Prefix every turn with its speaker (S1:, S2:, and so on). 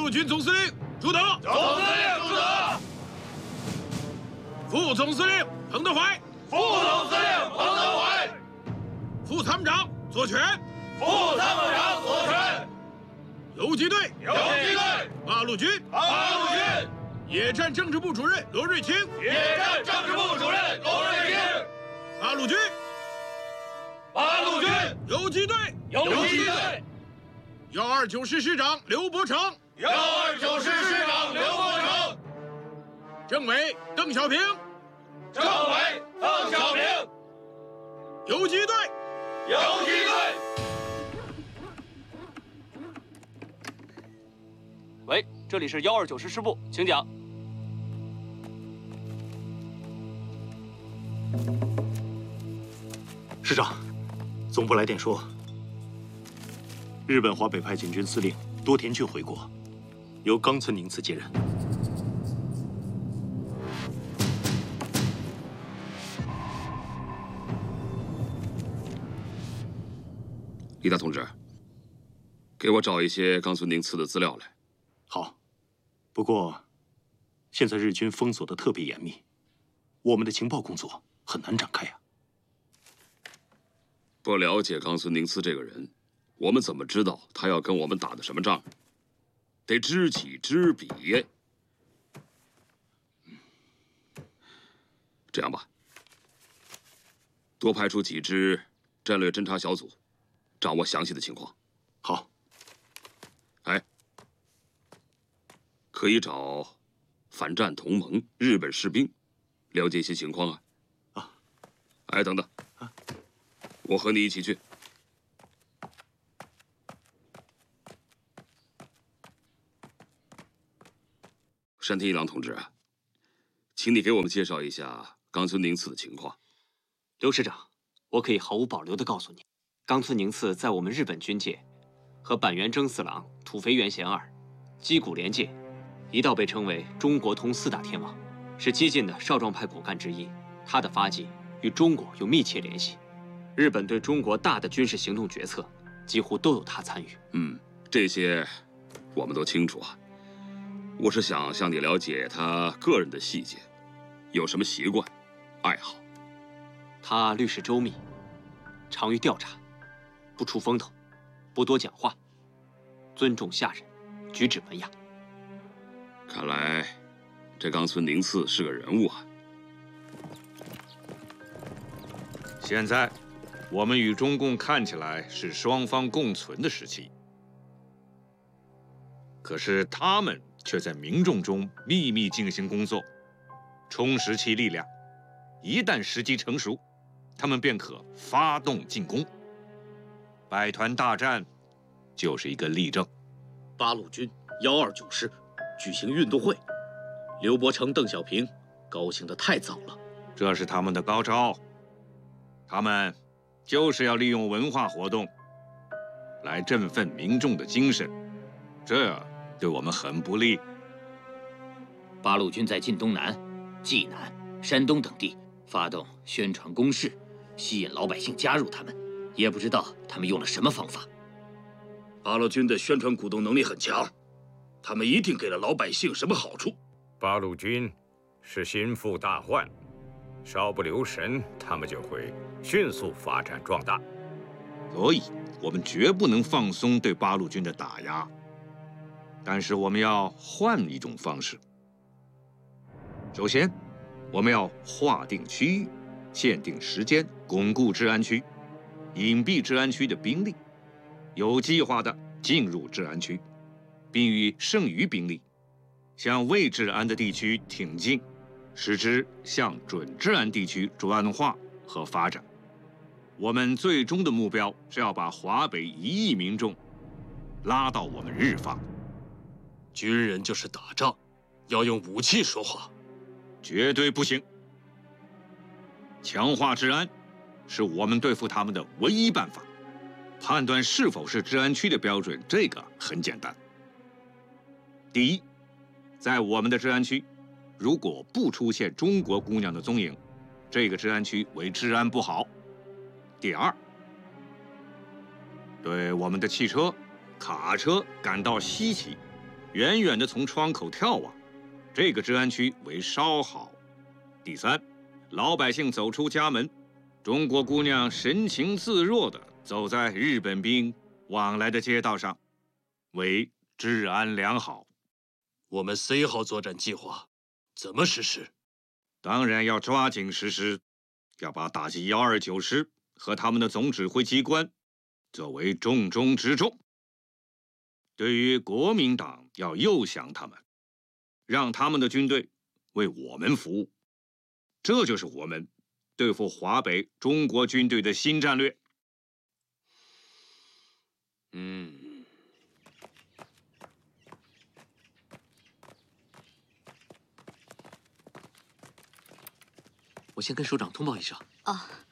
S1: 路军总司令朱德，
S2: 总司令朱德，
S1: 副总司令彭德怀，
S2: 副总司令彭德怀，
S1: 副参谋长左权，
S2: 副参谋长左权，
S1: 游击队，
S2: 游击队，
S1: 八路军，
S2: 八路军，
S1: 野战政治部主任罗瑞卿，
S2: 野战政治部主任罗瑞卿，
S1: 八路军，
S2: 八路军，
S1: 游击队，
S2: 游击队
S1: ，129师师长刘伯承
S2: ，129师师长刘伯承，
S1: 政委邓小平，
S2: 政委邓小平，
S1: 游击队，
S2: 游击队。
S3: 喂，这里是129师师部，请讲。
S4: 师长，总部来电说，日本华北派遣军司令多田骏回国，由冈村宁次接任。
S5: 李大同志，给我找一些冈村宁次的资料来。
S4: 好，不过现在日军封锁的特别严密，我们的情报工作很难展开啊。
S5: 不了解冈村宁次这个人，我们怎么知道他要跟我们打的什么仗？得知己知彼。这样吧，多派出几支战略侦察小组，掌握详细的情况。
S4: 好。
S5: 哎，可以找反战同盟日本士兵，了解一些情况啊。
S4: 啊。
S5: 哎，等等。啊。我和你一起去。山田一郎同志啊，请你给我们介绍一下冈村宁次的情况。
S3: 刘师长，我可以毫无保留地告诉你，冈村宁次在我们日本军界和板垣征四郎、土肥原贤二、矶谷廉介一道被称为中国通四大天王，是激进的少壮派骨干之一。他的发迹与中国有密切联系。日本对中国大的军事行动决策，几乎都有他参与。
S5: 这些我们都清楚啊。我是想向你了解他个人的细节，有什么习惯、爱好。
S3: 他律事周密，常于调查，不出风头，不多讲话，尊重下人，举止文雅。
S5: 看来，这冈村宁次是个人物啊。
S6: 现在，我们与中共看起来是双方共存的时期，可是他们却在民众中秘密进行工作，充实其力量。一旦时机成熟，他们便可发动进攻。百团大战就是一个例证。
S7: 八路军129师举行运动会，刘伯承、邓小平高兴得太早了。
S6: 这是他们的高招，他们就是要利用文化活动来振奋民众的精神，这对我们很不利。
S7: 八路军在晋东南、济南、山东等地发动宣传攻势，吸引老百姓加入他们，也不知道他们用了什么方法。八路军的宣传鼓动能力很强，他们一定给了老百姓什么好处。
S8: 八路军是心腹大患，稍不留神，他们就会迅速发展壮大。
S6: 所以，我们绝不能放松对八路军的打压。但是，我们要换一种方式。首先，我们要划定区域，限定时间，巩固治安区，隐蔽治安区的兵力，有计划地进入治安区，并与剩余兵力向未治安的地区挺进，使之向准治安地区转化和发展。我们最终的目标是要把华北1亿民众拉到我们日方。
S7: 军人就是打仗，要用武器说话，
S6: 绝对不行。强化治安是我们对付他们的唯一办法。判断是否是治安区的标准，这个很简单。第一，在我们的治安区，如果不出现中国姑娘的踪影，这个治安区为治安不好。第二，对我们的汽车、卡车感到稀奇， 远远的从窗口眺望，这个治安区为稍好。第三，老百姓走出家门，中国姑娘神情自若地走在日本兵往来的街道上，为治安良好。
S4: 我们3号作战计划怎么实施？
S6: 当然要抓紧实施，要把打击129师和他们的总指挥机关作为重中之重。对于国民党，要诱降他们，让他们的军队为我们服务，这就是我们对付华北中国军队的新战略。
S3: 我先跟首长通报一声。
S9: 哦。